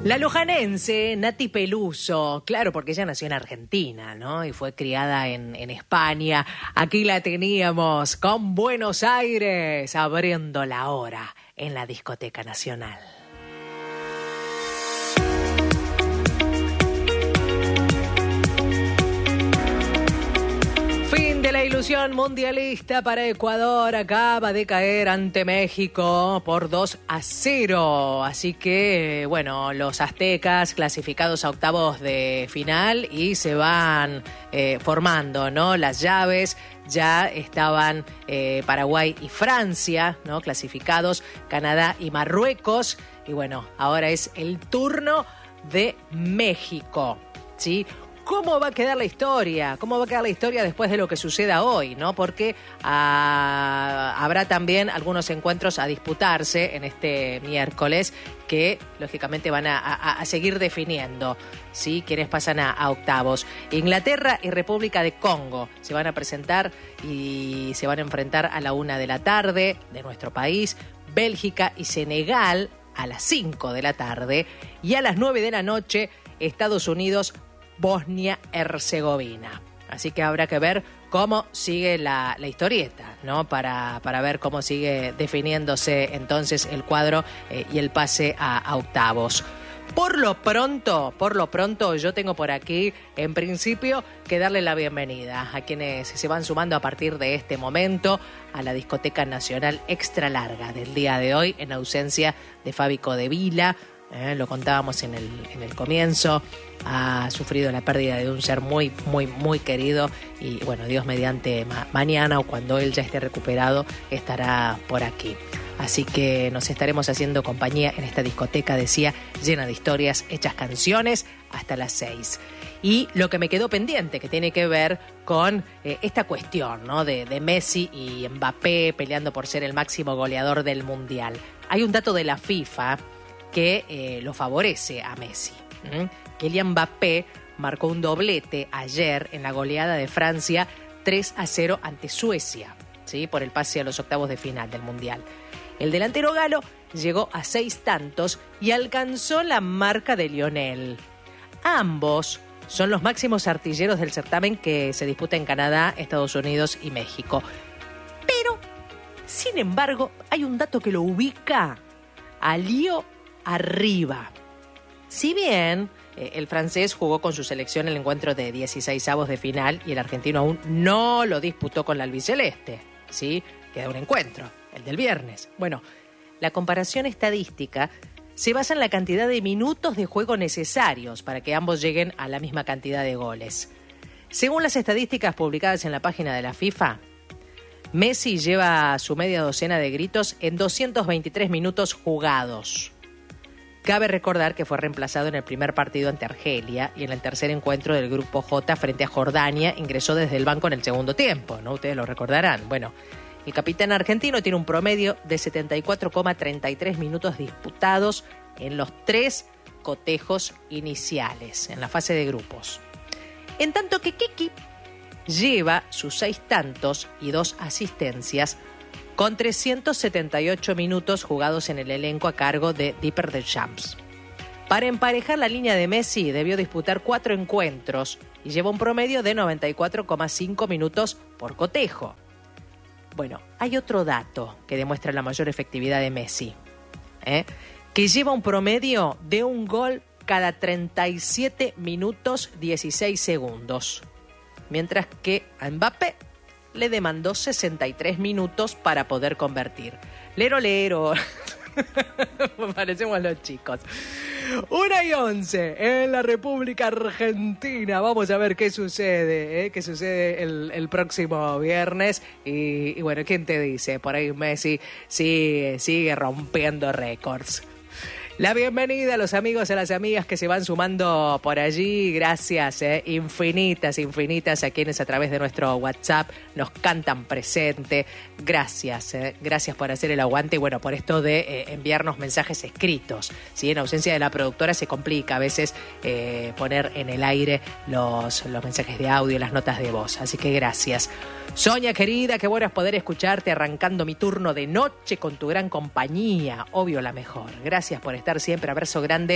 La lujanense Nati Peluso, claro, porque ella nació en Argentina, ¿no? Y fue criada en España. Aquí la teníamos con Buenos Aires, abriendo la hora en la Discoteca Nacional. Fin de la ilusión mundialista para Ecuador. Acaba de caer ante México por 2-0. Así que, bueno, los aztecas clasificados a octavos de final y se van formando, ¿no? Las llaves. Ya estaban Paraguay y Francia, ¿no? Clasificados, Canadá y Marruecos. Y bueno, ahora es el turno de México, ¿sí? ¿Cómo va a quedar la historia? ¿Cómo va a quedar la historia después de lo que suceda hoy, ¿no? Porque habrá también algunos encuentros a disputarse en este miércoles que, lógicamente, van a seguir definiendo, ¿sí? Quienes pasan a octavos. Inglaterra y República de Congo se van a presentar y se van a enfrentar a la 1:00 p.m. de nuestro país. Bélgica y Senegal a las 5:00 p.m. Y a las 9:00 p.m. Estados Unidos, Bosnia-Herzegovina. Así que habrá que ver cómo sigue la historieta, ¿no? Para ver cómo sigue definiéndose entonces el cuadro y el pase a octavos. Por lo pronto, yo tengo por aquí, en principio, que darle la bienvenida a quienes se van sumando a partir de este momento a la Discoteca Nacional Extra Larga del día de hoy, en ausencia de Fabi Codevila. Lo contábamos en el comienzo, ha sufrido la pérdida de un ser muy, muy, muy querido y bueno, Dios mediante mañana o cuando él ya esté recuperado estará por aquí. Así que nos estaremos haciendo compañía en esta discoteca, decía, llena de historias, hechas canciones, hasta las 6. Y lo que me quedó pendiente, que tiene que ver con esta cuestión, ¿no? de Messi y Mbappé peleando por ser el máximo goleador del Mundial. Hay un dato de la FIFA que lo favorece a Messi. Kylian Mbappé marcó un doblete ayer en la goleada de Francia 3-0 ante Suecia, ¿sí? Por el pase a los octavos de final del Mundial. El delantero galo llegó a 6 tantos y alcanzó la marca de Lionel. Ambos son los máximos artilleros del certamen que se disputa en Canadá, Estados Unidos y México. Pero, sin embargo, hay un dato que lo ubica a Leo arriba. Si bien el francés jugó con su selección el encuentro de 16avos de final y el argentino aún no lo disputó con la albiceleste, ¿sí? Queda un encuentro, el del viernes. Bueno, la comparación estadística se basa en la cantidad de minutos de juego necesarios para que ambos lleguen a la misma cantidad de goles. Según las estadísticas publicadas en la página de la FIFA, Messi lleva su media docena de gritos en 223 minutos jugados. Cabe recordar que fue reemplazado en el primer partido ante Argelia y en el tercer encuentro del Grupo J frente a Jordania ingresó desde el banco en el segundo tiempo, ¿no? Ustedes lo recordarán. Bueno, el capitán argentino tiene un promedio de 74,33 minutos disputados en los 3 cotejos iniciales, en la fase de grupos. En tanto que Kiki lleva sus 6 tantos y 2 asistencias con 378 minutos jugados en el elenco a cargo de Dieper Deschamps. Para emparejar la línea de Messi debió disputar 4 encuentros y lleva un promedio de 94,5 minutos por cotejo. Bueno, hay otro dato que demuestra la mayor efectividad de Messi, que lleva un promedio de un gol cada 37 minutos 16 segundos, mientras que a Mbappé le demandó 63 minutos para poder convertir. Lero, lero. Parecemos los chicos. 1:11 en la República Argentina. Vamos a ver qué sucede, qué sucede el próximo viernes. Y bueno, ¿quién te dice? Por ahí Messi sigue rompiendo récords. La bienvenida a los amigos y a las amigas que se van sumando por allí. Gracias, infinitas a quienes a través de nuestro WhatsApp nos cantan presente. Gracias por hacer el aguante y bueno, por esto de enviarnos mensajes escritos. ¿Sí? En ausencia de la productora se complica a veces poner en el aire los mensajes de audio, las notas de voz. Así que gracias. Sonia querida, qué bueno es poder escucharte arrancando mi turno de noche con tu gran compañía. Obvio la mejor. Gracias por estar siempre. Abrazo grande.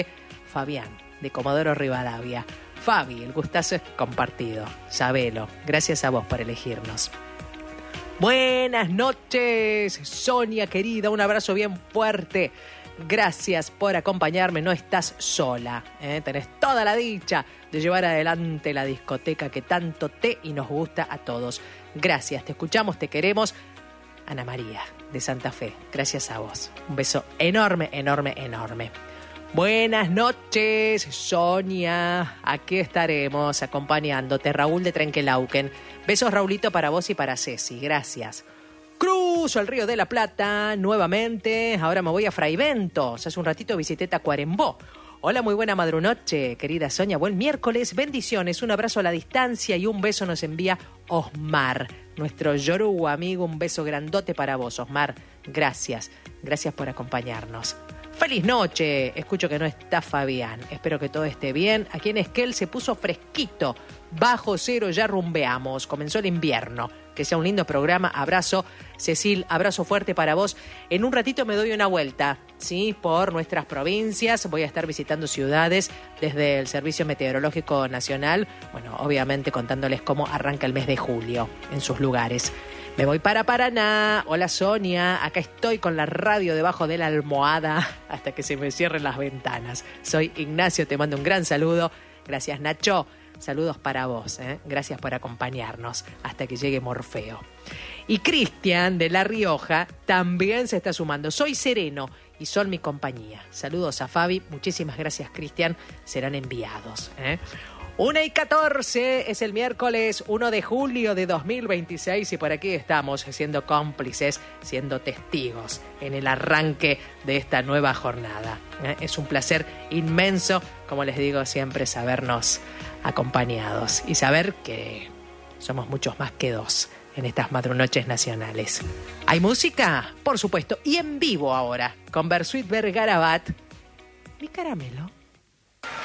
Fabián, de Comodoro Rivadavia. Fabi, el gustazo es compartido. Sabelo. Gracias a vos por elegirnos. Buenas noches, Sonia querida. Un abrazo bien fuerte. Gracias por acompañarme. No estás sola. Tenés toda la dicha de llevar adelante la discoteca que tanto te y nos gusta a todos. Gracias. Te escuchamos, te queremos. Ana María, de Santa Fe. Gracias a vos. Un beso enorme, enorme, enorme. Buenas noches, Sonia. Aquí estaremos acompañándote. Raúl de Trenquelauquen. Besos, Raulito, para vos y para Ceci. Gracias. Cruzo el Río de la Plata nuevamente. Ahora me voy a Fraiventos. Hace un ratito visité Tacuarembó. Hola, muy buena madrunoche, querida Sonia. Buen miércoles. Bendiciones. Un abrazo a la distancia y un beso nos envía Osmar, nuestro Yoruba amigo. Un beso grandote para vos, Osmar. Gracias. Gracias por acompañarnos. ¡Feliz noche! Escucho que no está Fabián. Espero que todo esté bien. Aquí en Esquel se puso fresquito. Bajo cero, ya rumbeamos. Comenzó el invierno. Que sea un lindo programa. Abrazo, Cecil. Abrazo fuerte para vos. En un ratito me doy una vuelta, ¿sí? Por nuestras provincias. Voy a estar visitando ciudades desde el Servicio Meteorológico Nacional. Bueno, obviamente contándoles cómo arranca el mes de julio en sus lugares. Me voy para Paraná. Hola, Sonia. Acá estoy con la radio debajo de la almohada hasta que se me cierren las ventanas. Soy Ignacio, te mando un gran saludo. Gracias, Nacho. Saludos para vos. Gracias por acompañarnos hasta que llegue Morfeo. Y Cristian, de La Rioja, también se está sumando. Soy Sereno y son mi compañía. Saludos a Fabi. Muchísimas gracias, Cristian. Serán enviados. 1:14 es el miércoles 1 de julio de 2026 y por aquí estamos siendo cómplices, siendo testigos en el arranque de esta nueva jornada. Es un placer inmenso, como les digo siempre, sabernos acompañados y saber que somos muchos más que dos en estas madrunoches nacionales. ¿Hay música? Por supuesto, y en vivo ahora, con Bersuit Vergarabat, Mi Caramelo.